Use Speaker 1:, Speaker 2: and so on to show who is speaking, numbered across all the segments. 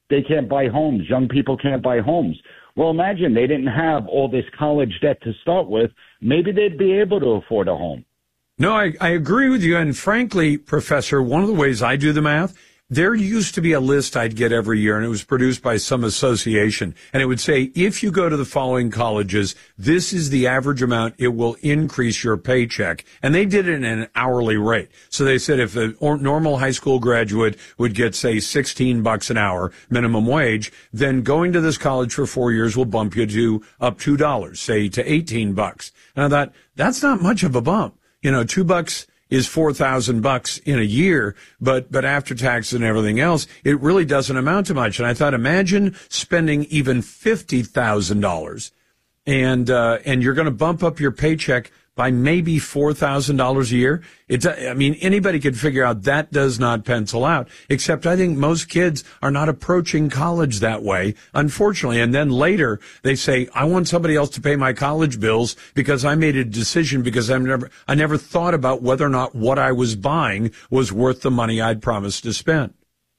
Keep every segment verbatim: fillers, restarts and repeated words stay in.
Speaker 1: they can't buy homes. Young people can't buy homes. Well, imagine they didn't have all this college debt to start with. Maybe they'd be able to afford a home.
Speaker 2: No, I, I agree with you. And frankly, Professor, one of the ways I do the math, there used to be a list I'd get every year, and it was produced by some association. And it would say, if you go to the following colleges, this is the average amount it will increase your paycheck. And they did it in an hourly rate. So they said if a normal high school graduate would get, say, sixteen bucks an hour minimum wage, then going to this college for four years will bump you to up two dollars, say to eighteen bucks. And I thought, that's not much of a bump. You know, two bucks is four thousand bucks in a year, but, but after taxes and everything else, it really doesn't amount to much. And I thought, imagine spending even fifty thousand dollars and, uh, and you're going to bump up your paycheck by maybe four thousand dollars a year. It's, I mean, anybody could figure out that does not pencil out, except I think most kids are not approaching college that way, unfortunately. And then later they say, I want somebody else to pay my college bills because I made a decision because I never, I never thought about whether or not what I was buying was worth the money I'd promised to spend.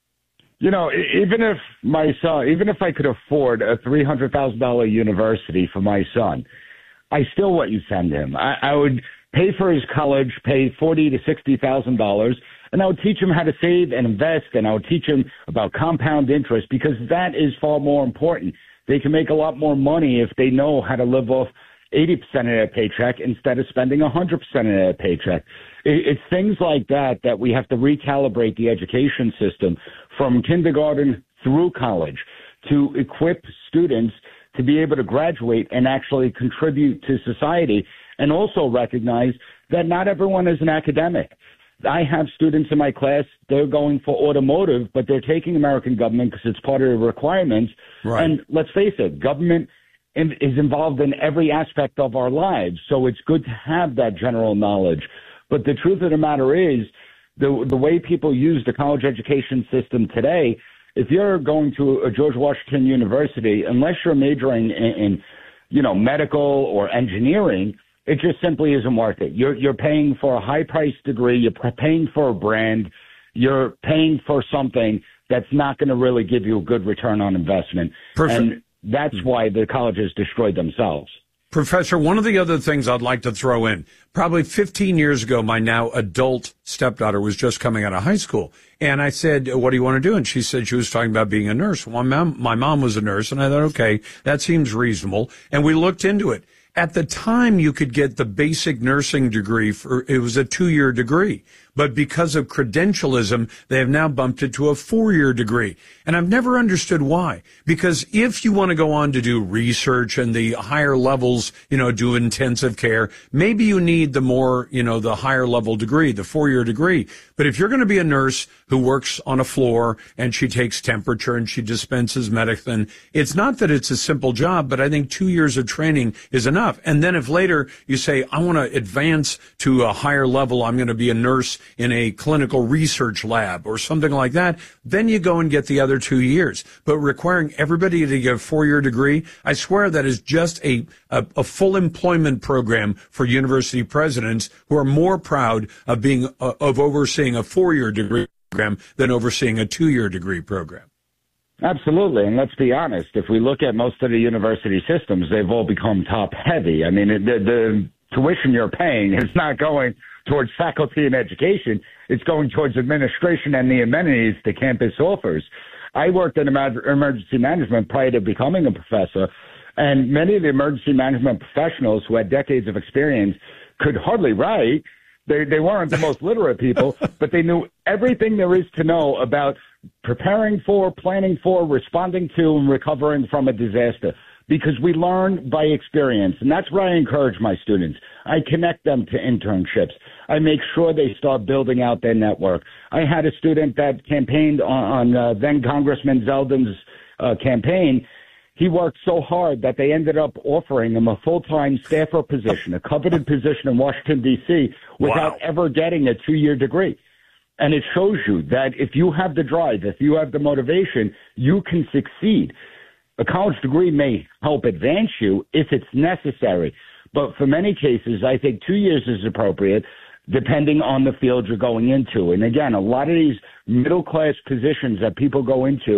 Speaker 1: You know, even if my son, even if I could afford a three hundred thousand dollars university for my son, I still wouldn't send him. I, I would pay for his college, pay forty to sixty thousand dollars, and I would teach him how to save and invest, and I would teach him about compound interest because that is far more important. They can make a lot more money if they know how to live off eighty percent of their paycheck instead of spending one hundred percent of their paycheck. It, it's things like that that we have to recalibrate the education system from kindergarten through college to equip students to be able to graduate and actually contribute to society, and also recognize that not everyone is an academic. I have students in my class, they're going for automotive, but they're taking American government because it's part of the requirements.
Speaker 2: Right.
Speaker 1: And let's face it, government in, is involved in every aspect of our lives, so it's good to have that general knowledge. But the truth of the matter is, the the way people use the college education system today, if you're going to a George Washington University, unless you're majoring in, in, you know, medical or engineering, it just simply isn't worth it. You're you're paying for a high-priced degree. You're paying for a brand. You're paying for something that's not going to really give you a good return on investment.
Speaker 2: Perfect.
Speaker 1: And that's why the colleges destroyed themselves.
Speaker 2: Professor, one of the other things I'd like to throw in, probably fifteen years ago, my now adult stepdaughter was just coming out of high school. And I said, what do you want to do? And she said she was talking about being a nurse. Well, my mom, my mom was a nurse, and I thought, okay, that seems reasonable. And we looked into it. At the time, you could get the basic nursing degree for, it was a two-year degree. But because of credentialism, they have now bumped it to a four-year degree. And I've never understood why. Because if you want to go on to do research and the higher levels, you know, do intensive care, maybe you need the more, you know, the higher level degree, the four-year degree. But if you're going to be a nurse who works on a floor and she takes temperature and she dispenses medicine, it's not that it's a simple job, but I think two years of training is enough. And then if later you say, I want to advance to a higher level, I'm going to be a nurse in a clinical research lab or something like that, then you go and get the other two years. But requiring everybody to get a four-year degree, I swear that is just a, a, a full employment program for university presidents who are more proud of being, uh, of overseeing a four-year degree program than overseeing a two-year degree program.
Speaker 1: Absolutely. And let's be honest, if we look at most of the university systems, they've all become top-heavy. I mean, the, the tuition you're paying is not going towards faculty and education. It's going towards administration and the amenities the campus offers. I worked in emergency management prior to becoming a professor, and many of the emergency management professionals who had decades of experience could hardly write. They, they weren't the most literate people, but they knew everything there is to know about preparing for, planning for, responding to, and recovering from a disaster. Because we learn by experience, and that's where I encourage my students. I connect them to internships. I make sure they start building out their network. I had a student that campaigned on, on uh, then Congressman Zeldin's uh, campaign. He worked so hard that they ended up offering him a full-time staffer position, a coveted position in Washington, D C, without wow. ever getting a two-year degree. And it shows you that if you have the drive, if you have the motivation, you can succeed. A college degree may help advance you if it's necessary. But for many cases, I think two years is appropriate, depending on the field you're going into. And again, a lot of these middle-class positions that people go into,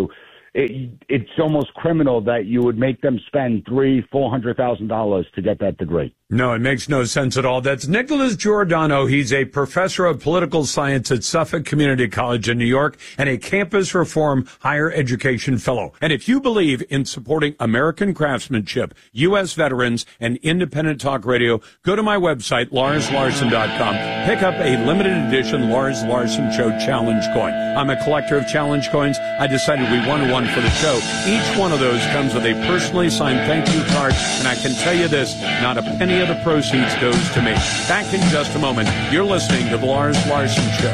Speaker 1: it, it's almost criminal that you would make them spend three, four hundred thousand dollars to get that degree.
Speaker 2: No, it makes no sense at all. That's Nicholas Giordano. He's a professor of political science at Suffolk Community College in New York and a campus reform higher education fellow. And if you believe in supporting American craftsmanship, U S veterans, and independent talk radio, go to my website, lars larson dot com. Pick up a limited edition Lars Larson Show Challenge coin. I'm a collector of challenge coins. I decided we wanted one for the show. Each one of those comes with a personally signed thank you card. And I can tell you this, not a penny of the proceeds goes to me. Back in just a moment. You're listening to the Lars Larson Show.